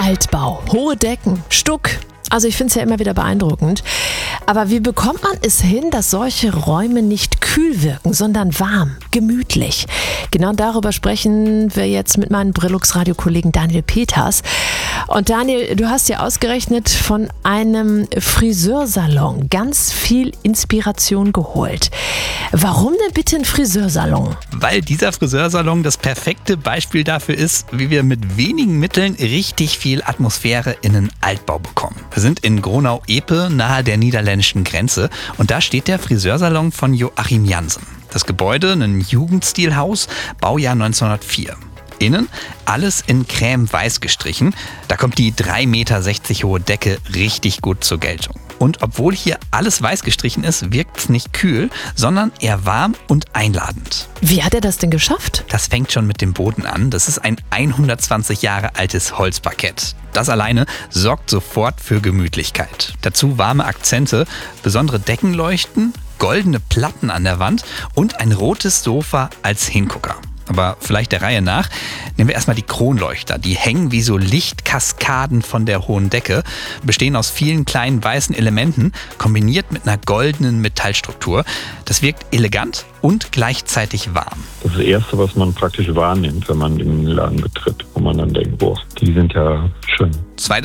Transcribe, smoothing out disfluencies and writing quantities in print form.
Altbau, hohe Decken, Stuck. Also ich finde es ja immer wieder beeindruckend. Aber wie bekommt man es hin, dass solche Räume nicht kühl wirken, sondern warm, gemütlich? Genau darüber sprechen wir jetzt mit meinem Brillux-Radio-Kollegen Daniel Peters. Und Daniel, du hast ja ausgerechnet von einem Friseursalon ganz viel Inspiration geholt. Warum denn bitte ein Friseursalon? Weil dieser Friseursalon das perfekte Beispiel dafür ist, wie wir mit wenigen Mitteln richtig viel Atmosphäre in einen Altbau bekommen. Wir sind in Gronau-Epe, nahe der niederländischen Grenze, und da steht der Friseursalon von Joachim Jansen. Das Gebäude, ein Jugendstilhaus, Baujahr 1904. Innen alles in creme-weiß gestrichen. Da kommt die 3,60 Meter hohe Decke richtig gut zur Geltung. Und obwohl hier alles weiß gestrichen ist, wirkt es nicht kühl, sondern eher warm und einladend. Wie hat er das denn geschafft? Das fängt schon mit dem Boden an. Das ist ein 120 Jahre altes Holzparkett. Das alleine sorgt sofort für Gemütlichkeit. Dazu warme Akzente, besondere Deckenleuchten, goldene Platten an der Wand und ein rotes Sofa als Hingucker. Aber vielleicht der Reihe nach. Nehmen wir erstmal die Kronleuchter. Die hängen wie so Lichtkaskaden von der hohen Decke, bestehen aus vielen kleinen weißen Elementen, kombiniert mit einer goldenen Metallstruktur. Das wirkt elegant und gleichzeitig warm. Das ist das Erste, was man praktisch wahrnimmt, wenn man den Laden betritt, wo man dann denkt, boah, die sind ja schön.